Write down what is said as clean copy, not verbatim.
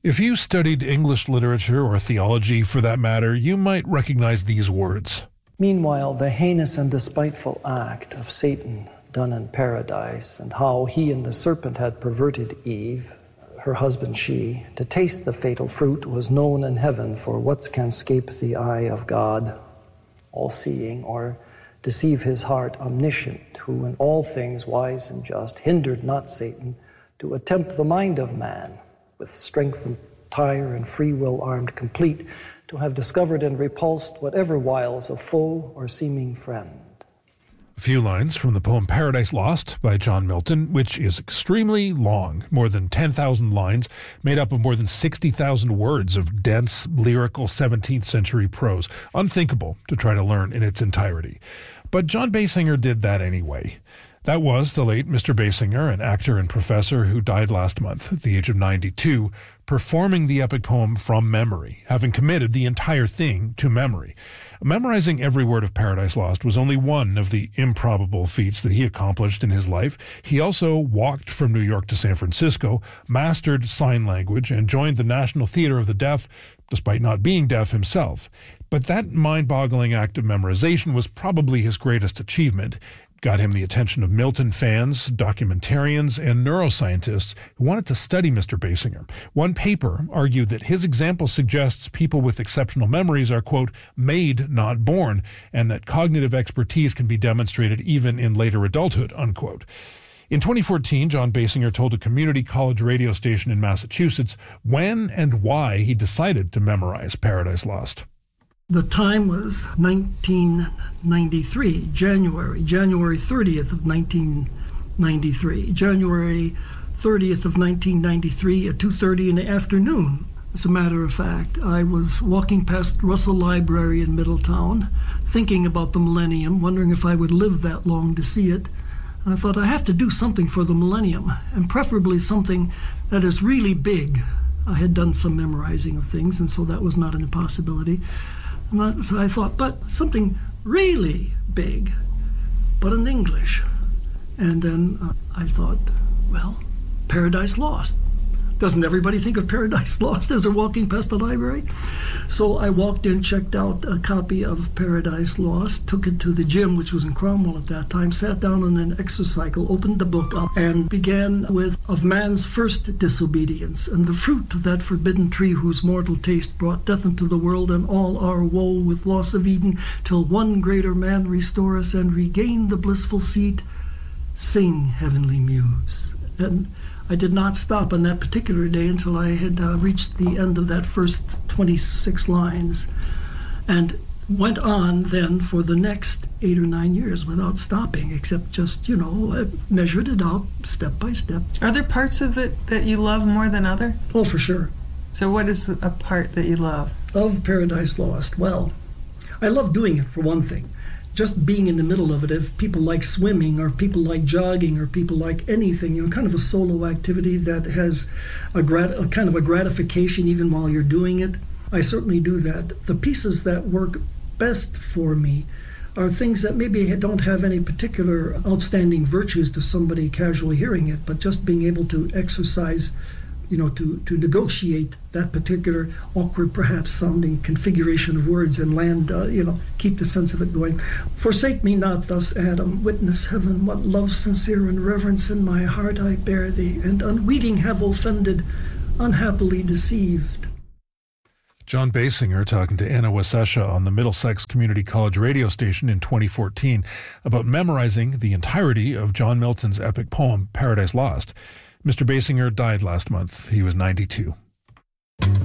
If you studied English literature or theology for that matter, you might recognize these words. Meanwhile, the heinous and despiteful act of Satan done in paradise, and how he and the serpent had perverted Eve, her husband she, to taste the fatal fruit was known in heaven, for what can escape the eye of God, all-seeing, or deceive his heart, omniscient, who in all things wise and just, hindered not Satan to attempt the mind of man, with strength entire and free will armed complete, to have discovered and repulsed whatever wiles of foe or seeming friend. A few lines from the poem Paradise Lost by John Milton, which is extremely long, more than 10,000 lines, made up of more than 60,000 words of dense, lyrical 17th century prose, unthinkable to try to learn in its entirety. But John Basinger did that anyway. That was the late Mr. Basinger, an actor and professor who died last month at the age of 92, performing the epic poem from memory, having committed the entire thing to memory. Memorizing every word of Paradise Lost was only one of the improbable feats that he accomplished in his life. He also walked from New York to San Francisco, mastered sign language, and joined the National Theatre of the Deaf, despite not being deaf himself. But that mind-boggling act of memorization was probably his greatest achievement. Got him the attention of Milton fans, documentarians, and neuroscientists who wanted to study Mr. Basinger. One paper argued that his example suggests people with exceptional memories are, quote, made, not born, and that cognitive expertise can be demonstrated even in later adulthood, unquote. In 2014, John Basinger told a community college radio station in Massachusetts when and why he decided to memorize Paradise Lost. The time was 1993, January 30th of 1993. January 30th of 1993 at 2:30 in the afternoon. As a matter of fact, I was walking past Russell Library in Middletown, thinking about the millennium, wondering if I would live that long to see it. And I thought I have to do something for the millennium, and preferably something that is really big. I had done some memorizing of things, and so that was not an impossibility. So I thought, but something really big, but in English. And then I thought, well, Paradise Lost. Doesn't everybody think of Paradise Lost as they're walking past the library? So I walked in, checked out a copy of Paradise Lost, took it to the gym, which was in Cromwell at that time, sat down on an exercycle, opened the book up, and began with, of man's first disobedience, and the fruit of that forbidden tree whose mortal taste brought death into the world, and all our woe with loss of Eden, till one greater man restore us and regain the blissful seat. Sing, heavenly muse. And I did not stop on that particular day until I had reached the end of that first 26 lines, and went on then for the next 8 or 9 years without stopping, except just, I measured it out step by step. Are there parts of it that you love more than other? Oh, for sure. So what is a part that you love? Of Paradise Lost? Well, I love doing it, for one thing. Just being in the middle of it, if people like swimming or people like jogging or people like anything, kind of a solo activity that has a kind of a gratification even while you're doing it, I certainly do that. The pieces that work best for me are things that maybe don't have any particular outstanding virtues to somebody casually hearing it, but just being able to exercise, to negotiate that particular awkward, perhaps sounding configuration of words and land, keep the sense of it going. Forsake me not thus, Adam, witness heaven, what love sincere and reverence in my heart I bear thee, and unweeting have offended, unhappily deceived. John Basinger talking to Anna Wasesha on the Middlesex Community College radio station in 2014 about memorizing the entirety of John Milton's epic poem, Paradise Lost. Mr. Basinger died last month. He was 92.